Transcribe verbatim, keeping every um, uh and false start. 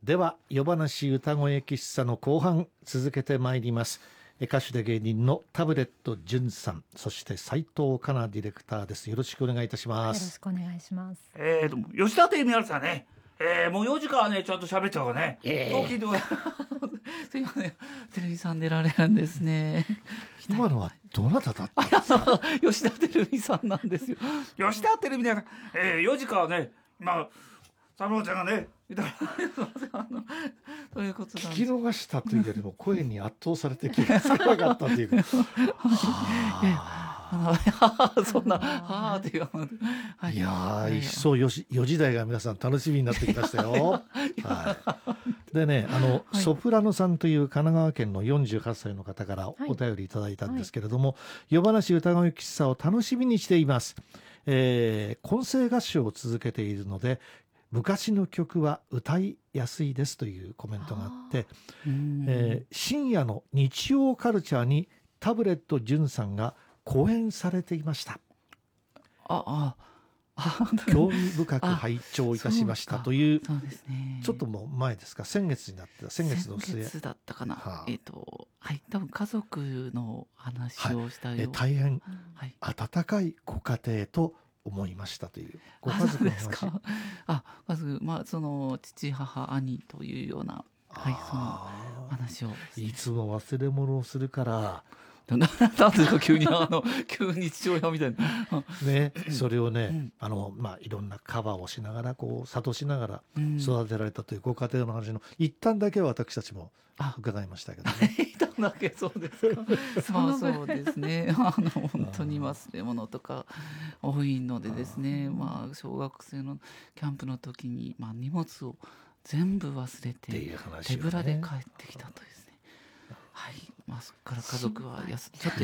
では夜話歌声喫茶の後半続けてまいります。歌手で芸人のタブレット純さん、そして斉藤かなディレクターです。よろしくお願いいたします。 よろしくお願いします。 えーと吉田照美さんね、えー、もうよじかんねちゃんと喋っちゃうわね。 えー、 そう聞いてもすいません、テレビさん出られるんですね。 今のはどなただったんですか？ 吉田照美さんなんですよ。吉田照美さん、えー、よじかんね今佐野ちゃんがねいたらそういうことなんです。 聞き逃したというよりも声に圧倒されて気がつかなかったというかそんなはあっていう、 はい、いやー一層よしよじ台が皆さん楽しみになってきましたよ。はい、でねあの、はい、ソプラノさんという神奈川県のよんじゅうはっさいの方からお便りいただいたんですけれども、はいはい、夜話歌声喫茶を楽しみにしています、えー、混声合唱を続けているので昔の曲は歌いやすいですというコメントがあって、えー、深夜の日曜カルチャーにタブレット純さんが講演されていました。 ああ興味深く拝聴いたしましたという、 そうですね、 ちょっともう前ですか、先月になってた先月の末先月だったかな、 はあ、 えっ、ー、とはい多分家族の話をしたよう、はい、 え大変温かいご家庭と思いましたというご家族の話。 ですか。あ、まずまあその父母兄というような、はい、その話を、ね、 いつも忘れ物をするからななんですか急にあの急に父親みたいなね、それをね、うん、あのまあいろんなカバーをしながらこう諭しながら育てられたというご家庭の話の一端だけは私たちも伺いましたけどね。 一端だけそうですか。まあそうですね。あの本当に忘れ物とか多いのでですね。まあ小学生のキャンプの時にまあ荷物を全部忘れて、ね、手ぶらで帰ってきたとですね。はい。まあそこから家族はやすちょっと